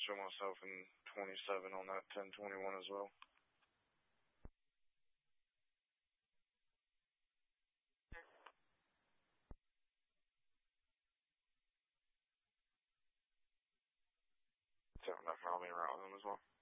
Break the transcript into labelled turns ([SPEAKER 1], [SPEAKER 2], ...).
[SPEAKER 1] show myself in 27 on that 1021 as well. So I'm definitely route with them as well.